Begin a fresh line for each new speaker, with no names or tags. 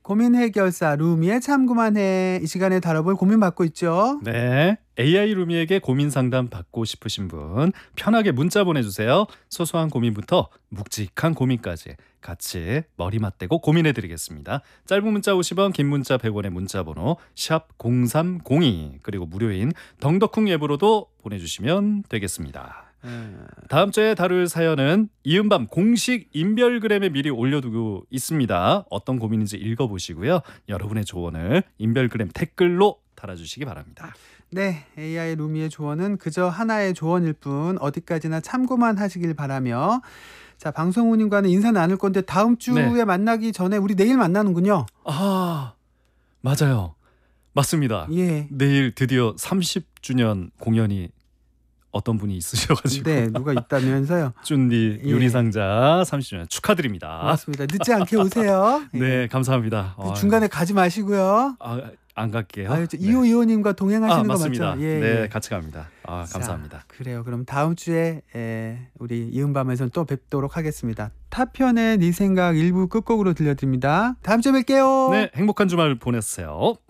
고민 해결사 루미의 참 그만해. 이 시간에 다뤄볼 고민 받고 있죠.
네, AI 루미에게 고민 상담 받고 싶으신 분 편하게 문자 보내주세요. 소소한 고민부터 묵직한 고민까지 같이 머리 맞대고 고민해드리겠습니다. 짧은 문자 50원, 긴 문자 100원의 문자번호 샵 0302 그리고 무료인 덩덕쿵 앱으로도 보내주시면 되겠습니다. 다음 주에 다룰 사연은 이은밤 공식 인별그램에 미리 올려두고 있습니다. 어떤 고민인지 읽어보시고요. 여러분의 조언을 인별그램 댓글로 달아주시기 바랍니다.
네, AI 루미의 조언은 그저 하나의 조언일 뿐 어디까지나 참고만 하시길 바라며, 자, 방송우님과는 인사 나눌 건데 다음 주에
네.
만나기 전에 우리 내일 만나는군요.
아, 맞아요. 맞습니다.
예.
내일 드디어 30주년 공연이 어떤 분이 있으셔가지고
네, 누가 있다면서요.
쭌디
예.
요리상자 30주년 축하드립니다.
고맙습니다. 늦지 않게 오세요. 예.
네, 감사합니다.
그 중간에 가지 마시고요.
안 갈게요.
아유, 이호 이호님과 동행하시는 거
맞습니다.
맞죠? 예,
네,
예.
같이 갑니다. 감사합니다.
자, 그래요. 그럼 다음 주에 우리 이은밤에서는 또 뵙도록 하겠습니다. 타편의 네 생각 일부 끝곡으로 들려드립니다. 다음 주에 뵐게요.
네, 행복한 주말 보내세요.